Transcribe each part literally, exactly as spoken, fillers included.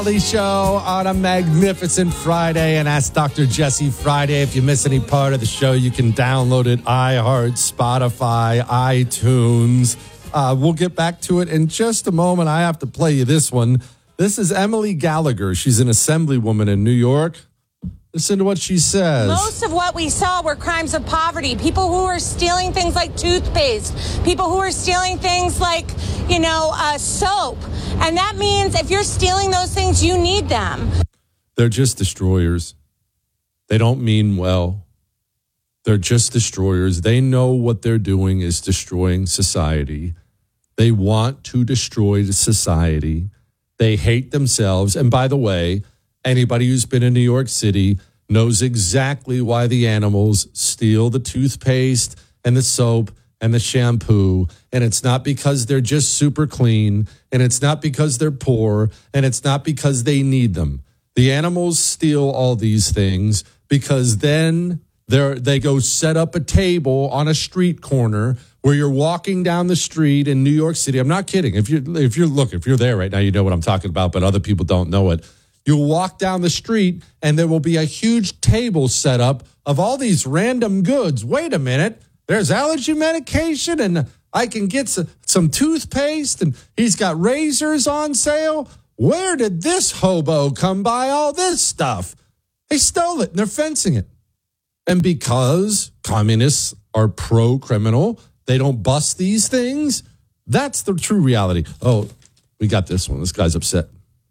Show on a magnificent Friday, and Ask Doctor Jesse Friday. If you miss any part of the show, you can download it, iHeart, Spotify, iTunes. Uh, we'll get back to it in just a moment. I have to play you this one. This is Emily Gallagher. She's an assemblywoman in New York. Listen to what she says. Most of what we saw were crimes of poverty. People who are stealing things like toothpaste. People who are stealing things like, you know, uh, soap. And that means if you're stealing those things, you need them. They're just destroyers. They don't mean well. They're just destroyers. They know what they're doing is destroying society. They want to destroy the society. They hate themselves. And by the way, anybody who's been in New York City knows exactly why the animals steal the toothpaste and the soap and the shampoo. And it's not because they're just super clean. And it's not because they're poor. And it's not because they need them. The animals steal all these things because then they're, they go set up a table on a street corner where you're walking down the street in New York City. I'm not kidding. If you're, if you're, look, if you're there right now, you know what I'm talking about, but other people don't know it. You'll walk down the street and there will be a huge table set up of all these random goods. Wait a minute. There's allergy medication and I can get some, some toothpaste and he's got razors on sale. Where did this hobo come by all this stuff? They stole it and they're fencing it. And because communists are pro-criminal, they don't bust these things. That's the true reality. Oh, we got this one. This guy's upset.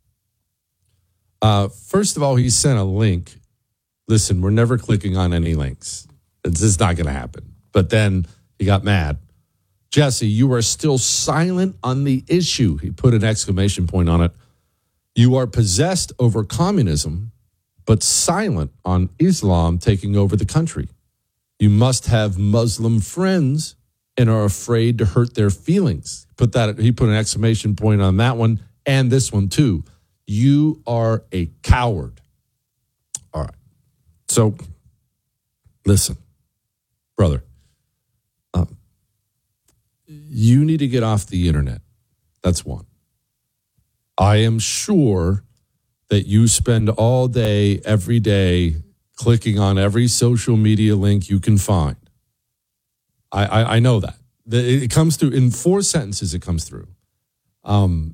Uh, first of all, he sent a link. Listen, we're never clicking on any links. It's just not going to happen. But then he got mad. Jesse, you are still silent on the issue. He put an exclamation point on it. You are possessed over communism, but silent on Islam taking over the country. You must have Muslim friends and are afraid to hurt their feelings. Put that. He put an exclamation point on that one and this one too. You are a coward. All right. So, listen, brother, um, you need to get off the internet. That's one. I am sure that you spend all day, every day, clicking on every social media link you can find. I, I, I know that. It comes through in four sentences. It comes through. Um.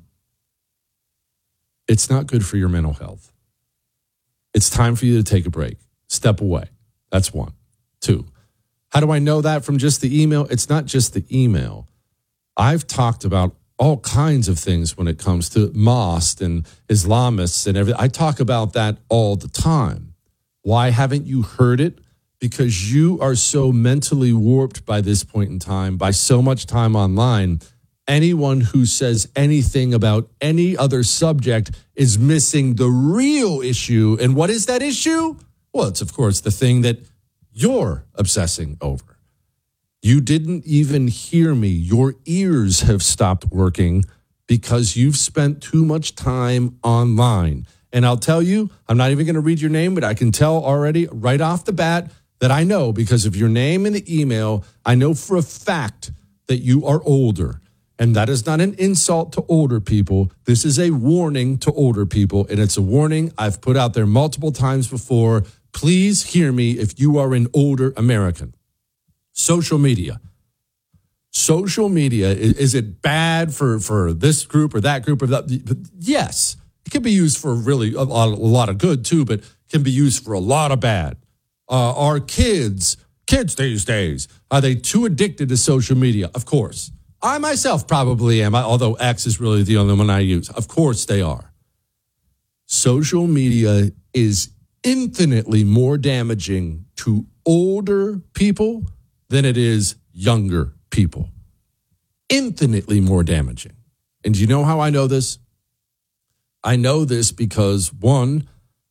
It's not good for your mental health. It's time for you to take a break. Step away. That's one. Two, how do I know that from just the email? It's not just the email. I've talked about all kinds of things when it comes to mosques and Islamists and everything. I talk about that all the time. Why haven't you heard it? Because you are so mentally warped by this point in time, by so much time online. Anyone who says anything about any other subject is missing the real issue. And what is that issue? Well, it's, of course, the thing that you're obsessing over. You didn't even hear me. Your ears have stopped working because you've spent too much time online. And I'll tell you, I'm not even going to read your name, but I can tell already right off the bat that I know because of your name in the email, I know for a fact that you are older. And that is not an insult to older people. This is a warning to older people. And it's a warning I've put out there multiple times before. Please hear me if you are an older American. Social media. Social media, is it bad for, for this group or that group or that? Yes. It can be used for really a lot, a lot of good too, but can be used for a lot of bad. Uh, our kids, kids these days, are they too addicted to social media? Of course. I myself probably am, although X is really the only one I use. Of course they are. Social media is infinitely more damaging to older people than it is younger people. Infinitely more damaging. And do you know how I know this? I know this because, one,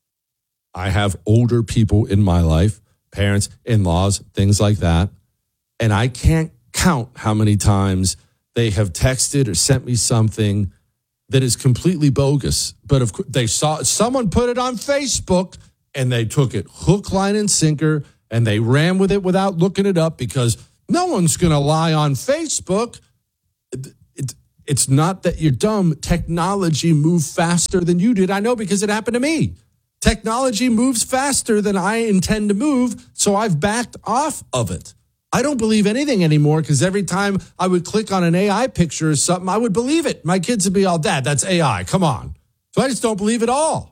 I have older people in my life, parents, in-laws, things like that, and I can't count how many times they have texted or sent me something that is completely bogus. But of course, they saw someone put it on Facebook and they took it hook, line, and sinker, and they ran with it without looking it up because no one's going to lie on Facebook. It, it, it's not that you're dumb. Technology moved faster than you did. I know because it happened to me. Technology moves faster than I intend to move, so I've backed off of it. I don't believe anything anymore because every time I would click on an A I picture or something, I would believe it. My kids would be all, Dad, that's A I. Come on. So I just don't believe it all.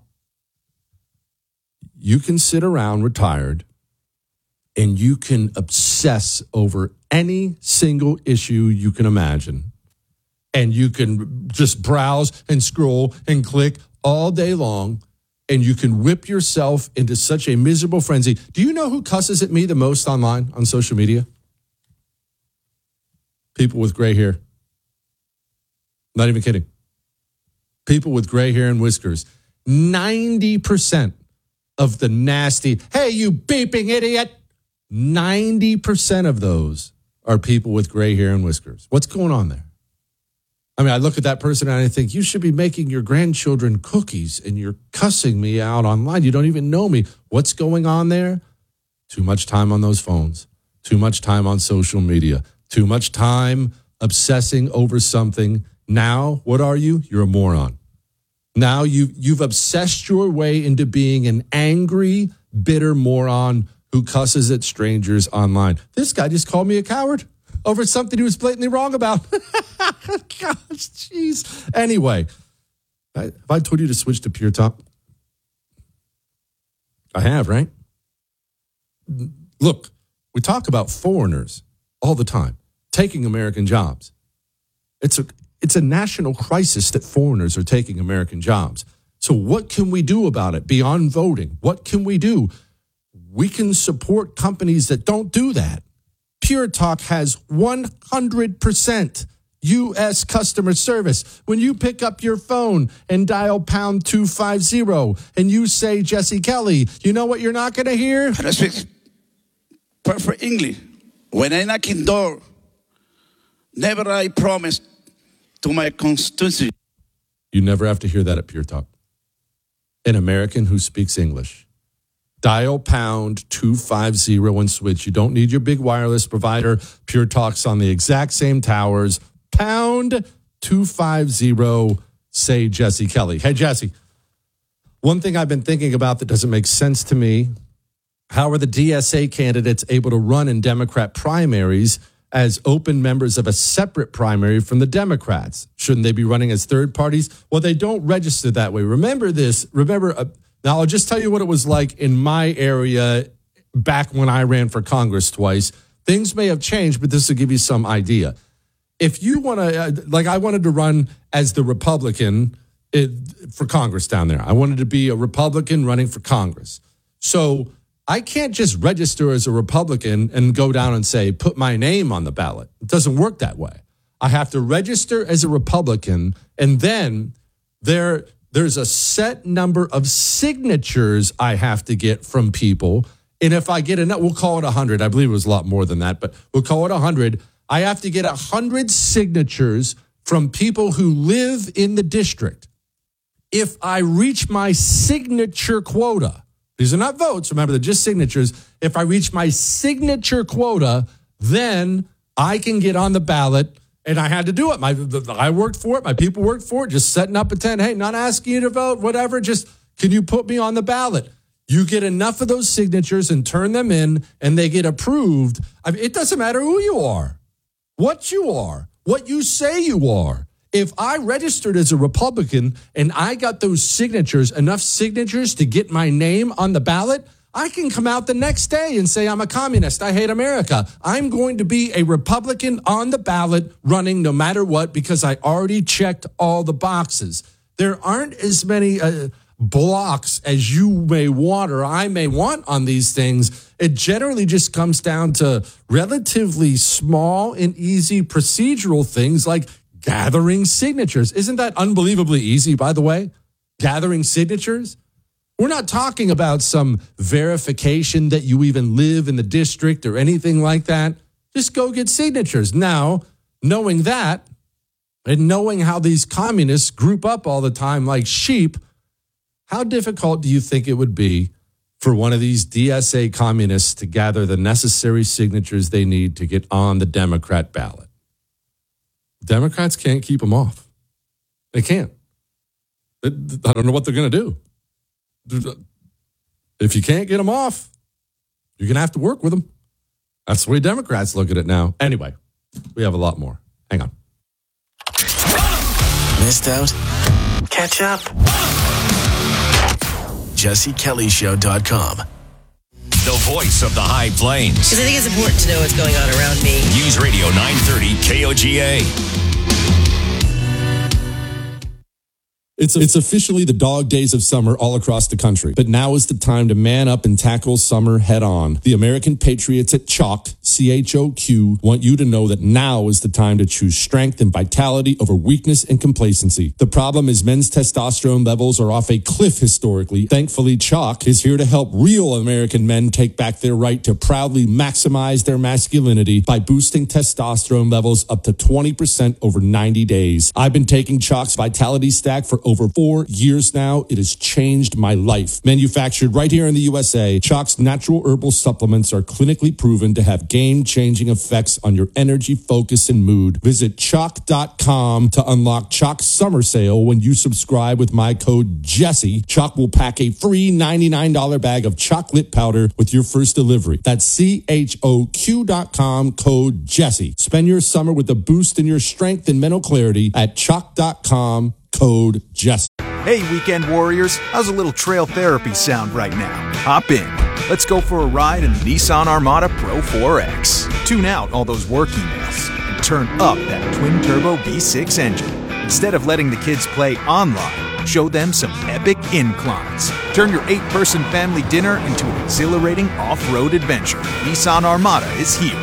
You can sit around retired and you can obsess over any single issue you can imagine. And you can just browse and scroll and click all day long. And you can whip yourself into such a miserable frenzy. Do you know who cusses at me the most online on social media? People with gray hair. Not even kidding. People with gray hair and whiskers. ninety percent of the nasty, hey, you beeping idiot. ninety percent of those are people with gray hair and whiskers. What's going on there? I mean, I look at that person and I think, you should be making your grandchildren cookies and you're cussing me out online. You don't even know me. What's going on there? Too much time on those phones. Too much time on social media. Too much time obsessing over something. Now, what are you? You're a moron. Now you, you've obsessed your way into being an angry, bitter moron who cusses at strangers online. This guy just called me a coward over something he was blatantly wrong about. Gosh, jeez. Anyway, have I told you to switch to Pure Talk? I have, right? Look, we talk about foreigners all the time, taking American jobs. It's a, it's a national crisis that foreigners are taking American jobs. So what can we do about it beyond voting? What can we do? We can support companies that don't do that. Pure Talk has one hundred percent U S customer service. When you pick up your phone and dial pound two fifty and you say Jesse Kelly, you know what you're not going to hear? I speak perfect English. When I knock in door, never I promise to my constituency. You never have to hear that at Pure Talk. An American who speaks English. Dial pound two fifty and switch. You don't need your big wireless provider. Pure Talk's on the exact same towers. Pound two fifty, say Jesse Kelly. Hey, Jesse, one thing I've been thinking about that doesn't make sense to me, how are the D S A candidates able to run in Democrat primaries as open members of a separate primary from the Democrats? Shouldn't they be running as third parties? Well, they don't register that way. Remember this. Remember, uh, now I'll just tell you what it was like in my area back when I ran for Congress twice. Things may have changed, but this will give you some idea. If you want to, uh, like I wanted to run as the Republican it, for Congress down there. I wanted to be a Republican running for Congress. So I can't just register as a Republican and go down and say, put my name on the ballot. It doesn't work that way. I have to register as a Republican, and then there, there's a set number of signatures I have to get from people. And if I get enough, we'll call it one hundred. I believe it was a lot more than that, but we'll call it one hundred. I have to get one hundred signatures from people who live in the district. If I reach my signature quota, these are not votes, remember, they're just signatures. If I reach my signature quota, then I can get on the ballot, and I had to do it. My, I worked for it. My people worked for it, just setting up a tent. Hey, not asking you to vote, whatever, just can you put me on the ballot? You get enough of those signatures and turn them in, and they get approved. I mean, it doesn't matter who you are, what you are, what you say you are. If I registered as a Republican and I got those signatures, enough signatures to get my name on the ballot, I can come out the next day and say I'm a communist. I hate America. I'm going to be a Republican on the ballot running no matter what because I already checked all the boxes. There aren't as many uh, blocks as you may want or I may want on these things. It generally just comes down to relatively small and easy procedural things like gathering signatures. Isn't that unbelievably easy, by the way? Gathering signatures? We're not talking about some verification that you even live in the district or anything like that. Just go get signatures. Now, knowing that and knowing how these communists group up all the time like sheep, how difficult do you think it would be for one of these D S A communists to gather the necessary signatures they need to get on the Democrat ballot? Democrats can't keep them off. They can't. I don't know what they're going to do. If you can't get them off, you're going to have to work with them. That's the way Democrats look at it now. Anyway, we have a lot more. Hang on. Missed out? Catch up. Jesse Kelly Show dot com. The voice of the High Plains. Because I think it's important to know what's going on around me. News Radio nine thirty K O G A. It's, it's officially the dog days of summer all across the country. But now is the time to man up and tackle summer head on. The American Patriots at Chalk, C H O Q, want you to know that now is the time to choose strength and vitality over weakness and complacency. The problem is men's testosterone levels are off a cliff historically. Thankfully, Chalk is here to help real American men take back their right to proudly maximize their masculinity by boosting testosterone levels up to twenty percent over ninety days. I've been taking Chalk's Vitality Stack for over four years now. It has changed my life. Manufactured right here in the U S A, Chalk's natural herbal supplements are clinically proven to have game-changing effects on your energy, focus, and mood. Visit chalk dot com to unlock Chalk's summer sale. When you subscribe with my code Jesse, Chalk will pack a free ninety-nine dollars bag of chocolate powder with your first delivery. That's C H O Q dot com, code Jesse. Spend your summer with a boost in your strength and mental clarity at chalk dot com, code Jesse. Hey, weekend warriors, how's a little trail therapy sound right now? Hop in. Let's go for a ride in the Nissan Armada Pro four X. Tune out all those work emails and turn up that twin-turbo V six engine. Instead of letting the kids play online, show them some epic inclines. Turn your eight-person family dinner into an exhilarating off-road adventure. Nissan Armada is here.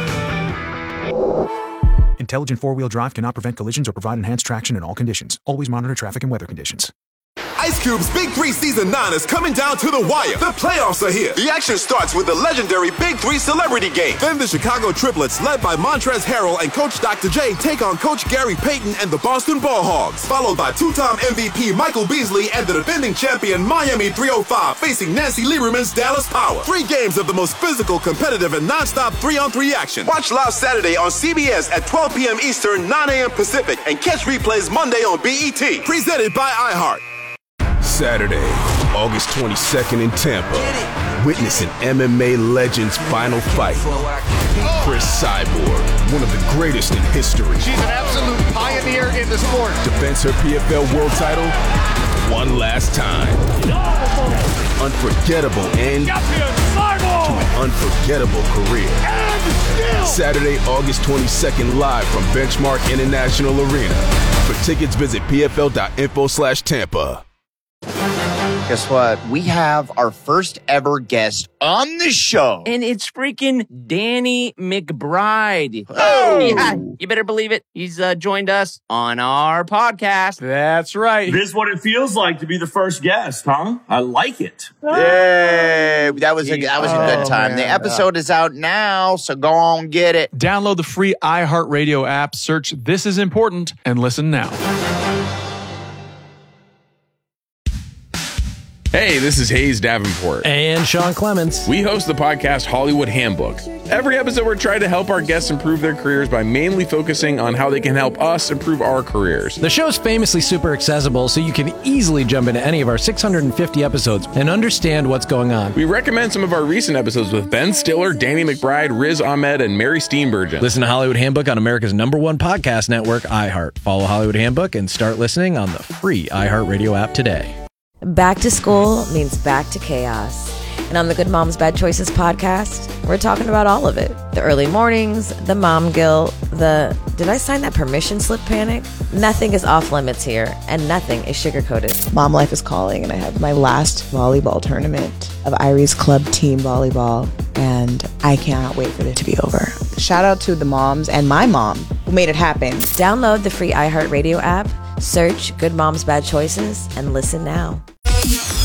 Intelligent four-wheel drive cannot prevent collisions or provide enhanced traction in all conditions. Always monitor traffic and weather conditions. Ice Cube's Big Three Season nine is coming down to the wire. The playoffs are here. The action starts with the legendary Big Three Celebrity Game. Then the Chicago Triplets, led by Montrezl Harrell and Coach Doctor J, take on Coach Gary Payton and the Boston Ball Hogs. Followed by two-time M V P Michael Beasley and the defending champion Miami three oh five facing Nancy Lieberman's Dallas Power. Three games of the most physical, competitive, and non-stop three-on-three action. Watch live Saturday on C B S at twelve p.m. Eastern, nine a.m. Pacific, and catch replays Monday on B E T. Presented by iHeart. Saturday, August twenty-second in Tampa. Witness an M M A legend's final fight. Chris Cyborg, one of the greatest in history. She's an absolute pioneer in the sport. Defends her P F L world title one last time. Unforgettable end to an unforgettable career. Saturday, August twenty-second, live from Benchmark International Arena. For tickets, visit P F L dot info slash Tampa. Guess what? We have our first ever guest on the show. And it's freaking Danny McBride. Oh! Yeah, you better believe it. He's uh, joined us on our podcast. That's right. This is what it feels like to be the first guest, huh? I like it. Yay! That was a, that was a good time. Oh, the episode is out now, so go on, get it. Download the free iHeartRadio app, search This Is Important, and listen now. Hey, this is Hayes Davenport. And Sean Clements. We host the podcast Hollywood Handbook. Every episode, we're trying to help our guests improve their careers by mainly focusing on how they can help us improve our careers. The show's famously super accessible, so you can easily jump into any of our six hundred fifty episodes and understand what's going on. We recommend some of our recent episodes with Ben Stiller, Danny McBride, Riz Ahmed, and Mary Steenburgen. Listen to Hollywood Handbook on America's number one podcast network, iHeart. Follow Hollywood Handbook and start listening on the free iHeartRadio app today. Back to school means back to chaos. And on the Good Moms Bad Choices podcast, we're talking about all of it. The early mornings, the mom guilt, the did I sign that permission slip panic? Nothing is off limits here, and nothing is sugar-coated. Mom life is calling, and I have my last volleyball tournament of Irie's Club Team Volleyball, and I cannot wait for it to be over. Shout out to the moms and my mom who made it happen. Download the free iHeartRadio app, search Good Moms Bad Choices, and listen now.